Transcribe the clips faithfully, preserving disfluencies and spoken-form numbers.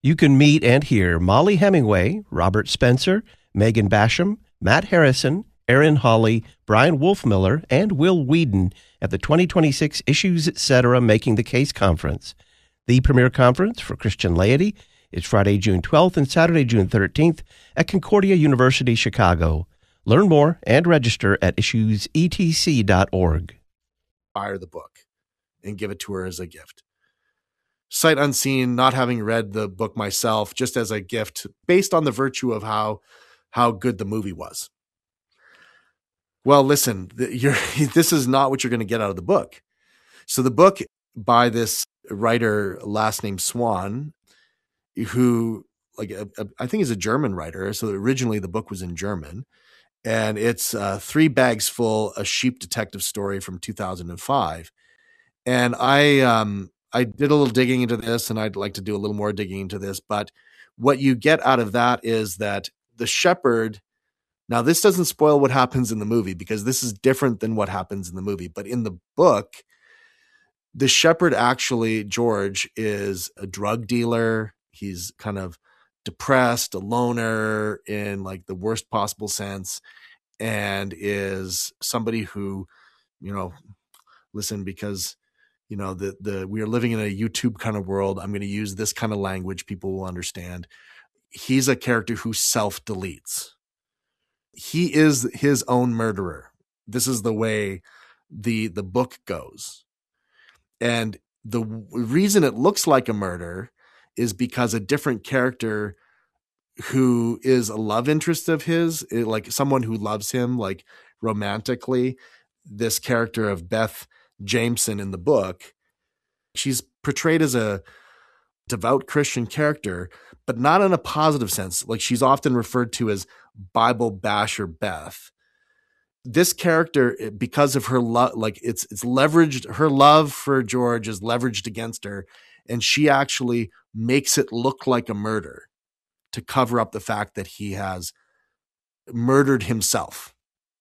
You can meet and hear Molly Hemingway, Robert Spencer, Megan Basham, Matt Harrison, Aaron Hawley, Brian Wolfmiller, and Will Whedon at the twenty twenty-six Issues Etc. Making the Case Conference. The premier conference for Christian laity is Friday, June twelfth and Saturday, June thirteenth at Concordia University, Chicago. Learn more and register at issues e t c dot org. Buy her the book and give it to her as a gift. Sight unseen, not having read the book myself, just as a gift based on the virtue of how how good the movie was. Well, listen, you're, this is not what you're going to get out of the book. So the book by this writer, last name Swan, who like a, a, I think is a German writer. So originally the book was in German, and it's uh, Three Bags Full, a sheep detective story from two thousand five. And I um, I did a little digging into this, and I'd like to do a little more digging into this. But what you get out of that is that the shepherd. Now, this doesn't spoil what happens in the movie because this is different than what happens in the movie. But in the book, the shepherd actually, George, is a drug dealer. He's kind of depressed, a loner in like the worst possible sense, and is somebody who, you know, listen, because, you know, the, the, we are living in a YouTube kind of world. I'm going to use this kind of language people will understand. He's a character who self-deletes. He is his own murderer. This is the way the the book goes. And the reason it looks like a murder is because a different character who is a love interest of his, like someone who loves him, like romantically, this character of Beth Jameson in the book, she's portrayed as a devout Christian character, but not in a positive sense. Like she's often referred to as Bible basher Beth. This character, because of her love, like it's it's leveraged, her love for George is leveraged against her, and she actually makes it look like a murder to cover up the fact that he has murdered himself.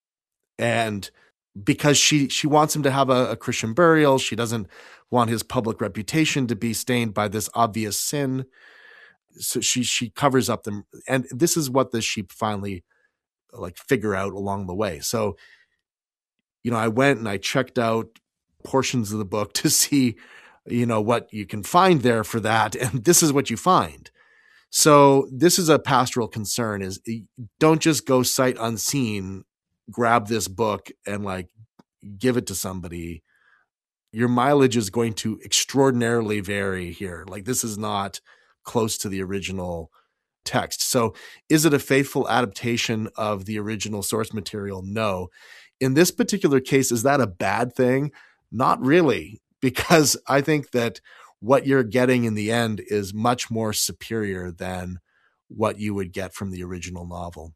And because she she wants him to have a, a Christian burial, she doesn't want his public reputation to be stained by this obvious sin. So she she covers up them, and this is what the sheep finally like figure out along the way. So, you know, I went and I checked out portions of the book to see, you know, what you can find there for that, and this is what you find. So this is a pastoral concern: is don't just go sight unseen, grab this book and like give it to somebody. Your mileage is going to extraordinarily vary here. Like this is not close to the original text. So is it a faithful adaptation of the original source material? No. In this particular case, is that a bad thing? Not really, because I think that what you're getting in the end is much more superior than what you would get from the original novel.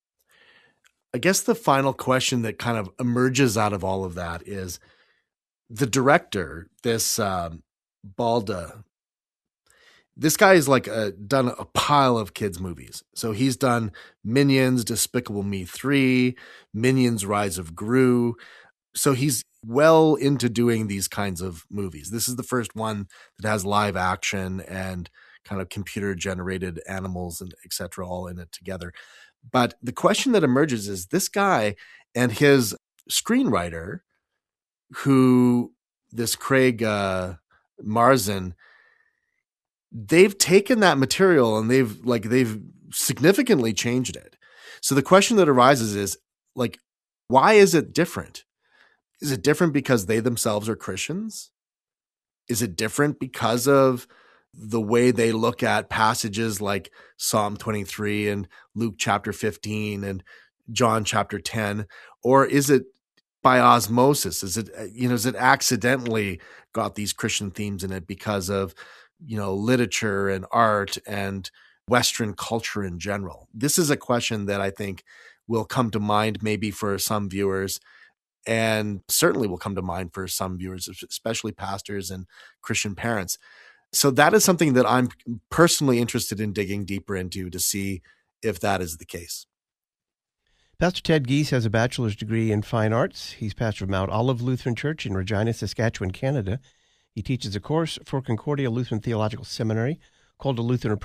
I guess the final question that kind of emerges out of all of that is the director, this um, Balda. This guy is like a, done a pile of kids movies. So he's done Minions, Despicable Me three, Minions Rise of Gru. So he's well into doing these kinds of movies. This is the first one that has live action and kind of computer generated animals and et cetera all in it together. But the question that emerges is this guy and his screenwriter, who this Craig uh, Mazin, they've taken that material and they've like they've significantly changed it. So the question that arises is like, why is it different? Is it different because they themselves are Christians? Is it different because of the way they look at passages like Psalm twenty-three and Luke chapter fifteen and John chapter ten? Or is it by osmosis? Is it, you know, is it accidentally got these Christian themes in it because of, you know, literature and art and Western culture in general? This is a question that I think will come to mind maybe for some viewers, and certainly will come to mind for some viewers, especially pastors and Christian parents. So that is something that I'm personally interested in digging deeper into to see if that is the case. Pastor Ted Giese has a bachelor's degree in fine arts. He's pastor of Mount Olive Lutheran Church in Regina, Saskatchewan, Canada. He teaches a course for Concordia Lutheran Theological Seminary called a Lutheran